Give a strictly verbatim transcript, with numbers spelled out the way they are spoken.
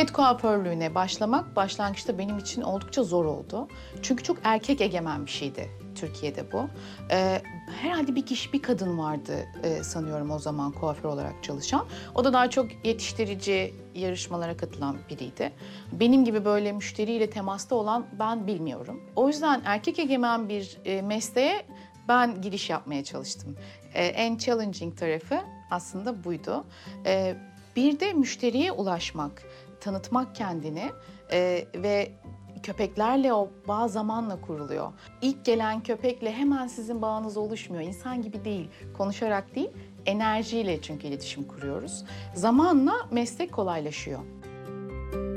Pet kuaförlüğüne başlamak başlangıçta benim için oldukça zor oldu. Çünkü çok erkek egemen bir şeydi Türkiye'de bu. Ee, herhalde bir kişi, bir kadın vardı e, sanıyorum o zaman kuaför olarak çalışan. O da daha çok yetiştirici yarışmalara katılan biriydi. Benim gibi böyle müşteriyle temasta olan ben bilmiyorum. O yüzden erkek egemen bir e, mesleğe ben giriş yapmaya çalıştım. Ee, en challenging tarafı aslında buydu. Ee, bir de müşteriye ulaşmak, tanıtmak kendini e, ve köpeklerle o bağ zamanla kuruluyor. İlk gelen köpekle hemen sizin bağınız oluşmuyor. İnsan gibi değil, konuşarak değil, enerjiyle çünkü iletişim kuruyoruz. Zamanla meslek kolaylaşıyor.